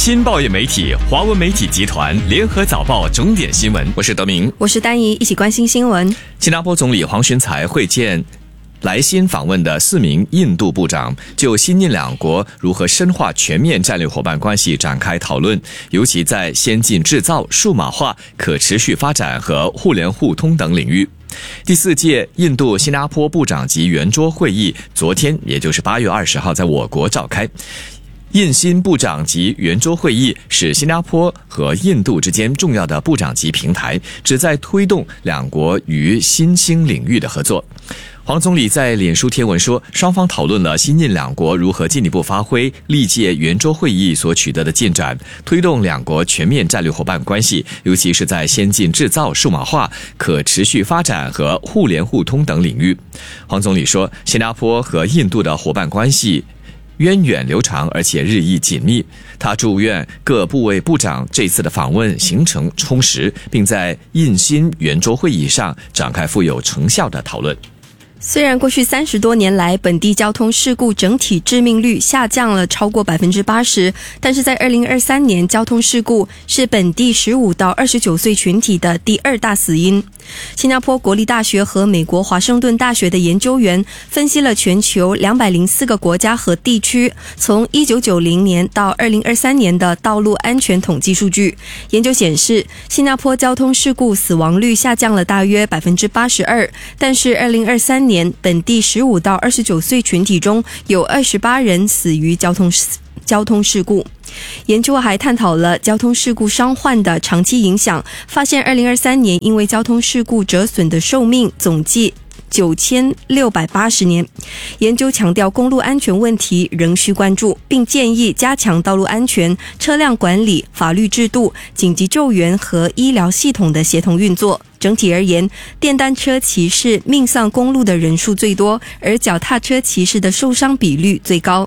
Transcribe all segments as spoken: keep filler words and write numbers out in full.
新报业媒体华文媒体集团联合早报重点新闻，我是德明， 我是丹怡，一起关心新闻。 新加坡总理黄循财会见来新访问的四名印度部长，就新印两国如何深化全面战略伙伴关系展开讨论，尤其在先进制造、数码化、可持续发展和互联互通等领域。第四届印度新加坡部长级圆桌会议昨天，也就是八月二十号在我国召开。印新部长级圆桌会议是新加坡和印度之间重要的部长级平台，旨在推动两国于新兴领域的合作。黄总理在脸书贴文说，双方讨论了新印两国如何进一步发挥历届圆桌会议所取得的进展，推动两国全面战略伙伴关系，尤其是在先进制造、数码化、可持续发展和互联互通等领域。黄总理说，新加坡和印度的伙伴关系源远流长，而且日益紧密。他祝愿各部委部长这次的访问行程充实，并在印新圆桌会议上展开富有成效的讨论。 虽然过去三十多年来，本地交通事故整体致命率下降了超过百分之八十，但是在二零二三年，交通事故是本地十五到二十九岁群体的第二大死因。新加坡国立大学和美国华盛顿大学的研究员分析了全球两百零四个国家和地区从一九九零年到二零二三年的道路安全统计数据。研究显示，新加坡交通事故死亡率下降了大约百分之八十二，但是二零二三年本地十五到二十九岁群体中有二十八人死于交通交通事故。研究还探讨了交通事故伤患的长期影响，发现二零二三年因为交通事故折损的寿命总计九千六百八十年。研究强调公路安全问题仍需关注，并建议加强道路安全、车辆管理、法律制度、紧急救援和医疗系统的协同运作。整体而言，电单车骑士命丧公路的人数最多，而脚踏车骑士的受伤比率最高。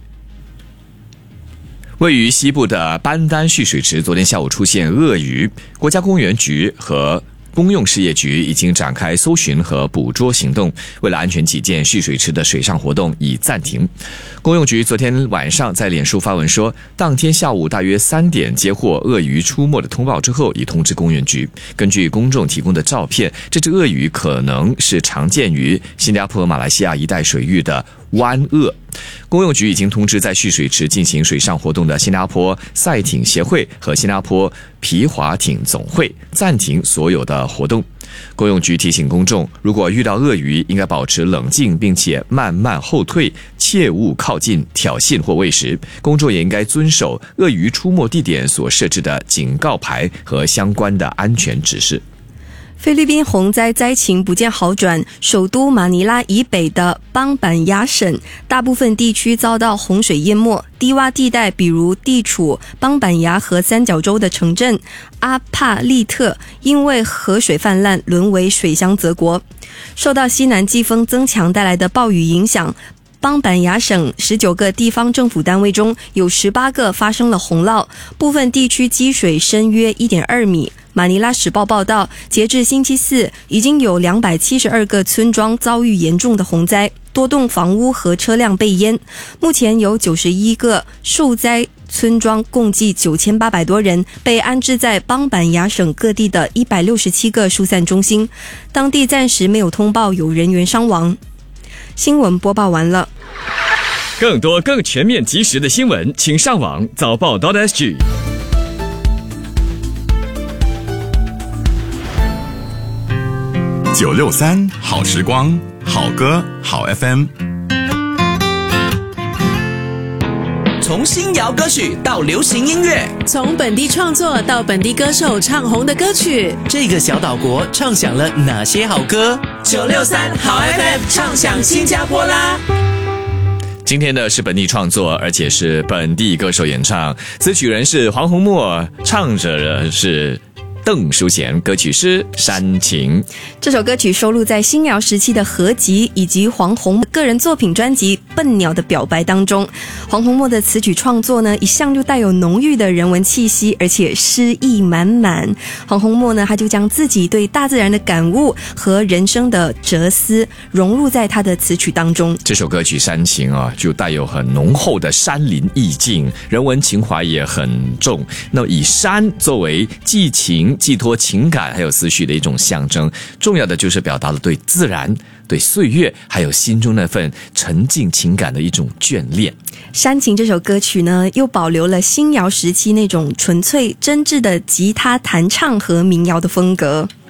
位于西部的班丹蓄水池昨天下午出现鳄鱼，国家公园局和公用事业局已经展开搜寻和捕捉行动，为了安全起见，蓄水池的水上活动已暂停。公用局昨天晚上在脸书发文说，当天下午大约三点接获鳄鱼出没的通报之后，已通知公园局。根据公众提供的照片，这只鳄鱼可能是常见于新加坡、马来西亚一带水域的湾鳄。公用局已经通知在蓄水池进行水上活动的新加坡赛艇协会和新加坡皮划艇总会暂停所有的活动。公用局提醒公众，如果遇到鳄鱼，应该保持冷静，并且慢慢后退，切勿靠近、挑衅或喂食。公众也应该遵守鳄鱼出没地点所设置的警告牌和相关的安全指示。 菲律宾洪灾灾情不见好转，首都马尼拉以北的邦板雅省大部分地区遭到洪水淹没，低洼地带比如地处邦板雅和三角洲的城镇阿帕利特因为河水泛滥沦为水乡泽国。受到西南季风增强带来的暴雨影响，邦板雅省十九个地方政府单位中有十八个发生了洪涝，部分地区积水深约 一点二米。马尼拉时报报道，截至星期四，已经有两百七十二个村庄遭遇严重的洪灾，多栋房屋和车辆被淹。目前有九十一个受灾村庄，共计九千八百多人被安置在邦板雅省各地的一百六十七个疏散中心，当地暂时没有通报有人员伤亡。新闻播报完了。 更多更全面及时的新闻，请上网早报 .sg。 九六三好时光，好歌好 F M。 从新谣歌曲到流行音乐， 从本地创作到本地歌手唱红的歌曲， 这个小岛国唱响了哪些好歌？九六三好 F M 唱响新加坡啦！ 今天的是本地创作，而且是本地歌手演唱，词曲人是黄宏墨，唱者是邓淑贤，歌曲是《煽情》。 这首歌曲收录在新谣时期的合集以及黄宏个人作品专辑《笨鸟的表白》当中。黄宏墨的词曲创作呢，一向就带有浓郁的人文气息，而且诗意满满。黄宏墨呢，他就将自己对大自然的感悟和人生的哲思融入在他的词曲当中。 这首歌曲《煽情》啊，就带有很浓厚的山林意境，人文情怀也很重。那以山作为寄情、寄托情感还有思绪的一种象征，重要的就是表达了对自然、对岁月还有心中那份沉静情感的一种眷恋。 煽情这首歌曲呢，又保留了新谣时期那种纯粹真挚的吉他弹唱和民谣的风格。